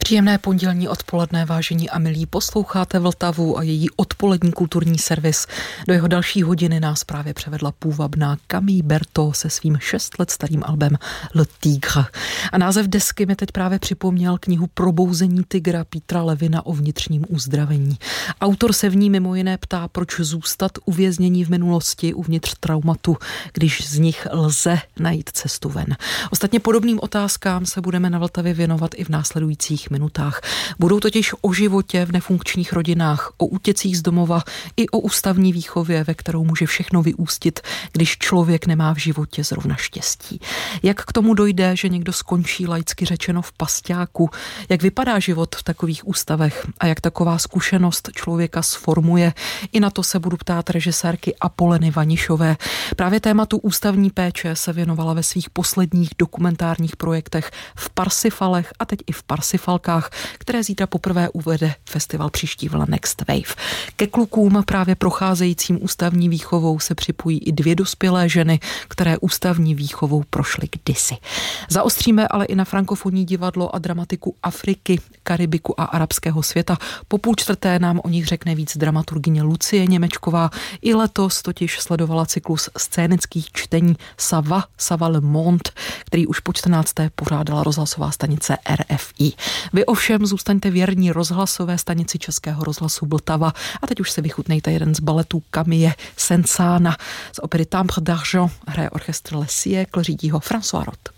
Příjemné pondělní odpoledne, vážení a milí, posloucháte Vltavu a její odpolední kulturní servis. Do jeho další hodiny nás právě převedla půvabná Camille Berthaud se svým 6 let starým albem Le Tigre. A název desky mi teď právě připomněl knihu Probouzení tygra Petra Levina o vnitřním uzdravení. Autor se v ní mimo jiné ptá, proč zůstat uvěznění v minulosti uvnitř traumatu, když z nich lze najít cestu ven. Ostatně podobným otázkám se budeme na Vltavě věnovat i v následujících minutách. Budou totiž o životě v nefunkčních rodinách, o útěcích z domova i o ústavní výchově, ve kterou může všechno vyústit, když člověk nemá v životě zrovna štěstí. Jak k tomu dojde, že někdo skončí laicky řečeno v pasťáku, jak vypadá život v takových ústavech a jak taková zkušenost člověka sformuje. I na to se budu ptát režisérky Apoleny Vanišové. Právě tématu ústavní péče se věnovala ve svých posledních dokumentárních projektech v Parsifalech a teď i v Parsifalkách, které zítra poprvé uvede festival Příští vlna Next Wave. Ke klukům právě procházejícím ústavní výchovou se připojí i 2 dospělé ženy, které ústavní výchovou prošly kdysi. Zaostříme ale i na frankofonní divadlo a dramatiku Afriky, Karibiku a arabského světa. Po 3:30 nám o nich řekne víc dramaturgyně Lucie Němečková. I letos totiž sledovala cyklus scénických čtení Sava le Monde, který už po 14. pořádala rozhlasová stanice RFI. Vy ovšem zůstaňte věrní rozhlasové stanici Českého rozhlasu Vltava a teď už se vychutnejte jeden z baletů Camille Saint-Saëns z opery Timbre d'Argent. Hraje orchestr Le Siècle, řídí ho François Rot.